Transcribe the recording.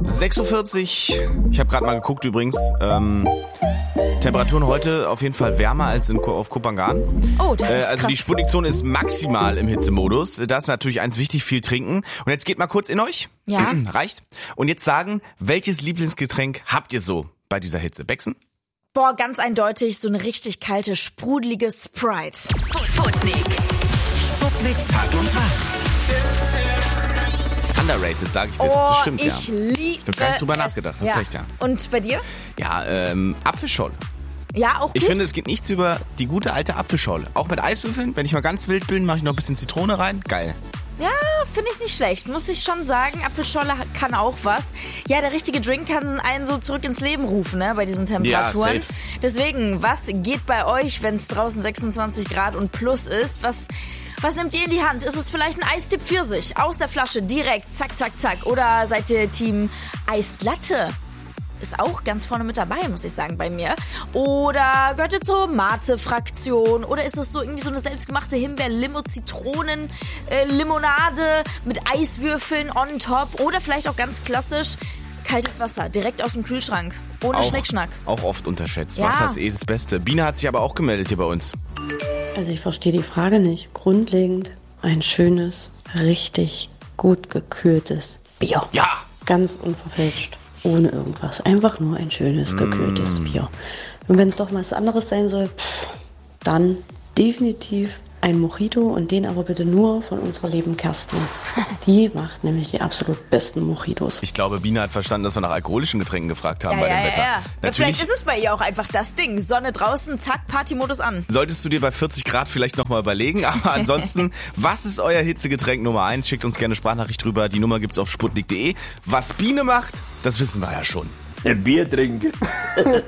6:40 Uhr. Ich habe gerade mal geguckt übrigens. Temperaturen heute auf jeden Fall wärmer als auf Kopangan. Oh, das ist Also krass. die Sputnik-Zone ist maximal im Hitzemodus. Da ist natürlich eins wichtig, viel trinken. Und jetzt geht mal kurz in euch. Ja. Reicht. Und jetzt sagen, welches Lieblingsgetränk habt ihr so bei dieser Hitze? Bexen? Boah, ganz eindeutig so eine richtig kalte, sprudelige Sprite. Sputnik. Sputnik Tag und Tag. Ist underrated, sage ich dir. Oh, Das stimmt, ich ja. liebe Ich hab gar nicht drüber nachgedacht. Hast recht, ja. Und bei dir? Ja, Apfelschorle. Ja, auch gut. Ich finde, es geht nichts über die gute alte Apfelschorle. Auch mit Eiswürfeln. Wenn ich mal ganz wild bin, mache ich noch ein bisschen Zitrone rein. Geil. Ja, finde ich nicht schlecht, muss ich schon sagen. Apfelschorle kann auch was. Ja, der richtige Drink kann einen so zurück ins Leben rufen, ne, bei diesen Temperaturen. Ja, safe. Deswegen, was geht bei euch, wenn es draußen 26 Grad und plus ist? Was nehmt ihr in die Hand? Ist es vielleicht ein Eistee Pfirsich aus der Flasche direkt, zack, zack, zack? Oder seid ihr Team Eislatte? Ist auch ganz vorne mit dabei, muss ich sagen, bei mir. Oder gehört ihr zur Mate-Fraktion? Oder ist es so irgendwie so eine selbstgemachte Himbeer-Limo-Zitronen-Limonade mit Eiswürfeln on top? Oder vielleicht auch ganz klassisch kaltes Wasser, direkt aus dem Kühlschrank, ohne Schnickschnack. Auch oft unterschätzt. Ja. Wasser ist eh das Beste. Biene hat sich aber auch gemeldet hier bei uns. Also ich verstehe die Frage nicht. Grundlegend ein schönes, richtig gut gekühltes Bier. Ja! Ganz unverfälscht. Ohne irgendwas. Einfach nur ein schönes, gekühltes Bier. Und wenn es doch mal was anderes sein soll, dann definitiv ein Mojito und den aber bitte nur von unserer lieben Kerstin. Die macht nämlich die absolut besten Mojitos. Ich glaube, Biene hat verstanden, dass wir nach alkoholischen Getränken gefragt haben bei dem Wetter. Ja, Natürlich vielleicht ist es bei ihr auch einfach das Ding. Sonne draußen, zack, Partymodus an. solltest du dir bei 40 Grad vielleicht nochmal überlegen. Aber ansonsten, was ist euer Hitzegetränk Nummer 1? Schickt uns gerne Sprachnachricht drüber. Die Nummer gibt's auf sputnik.de. Was Biene macht, das wissen wir ja schon. Ein Bier trinken.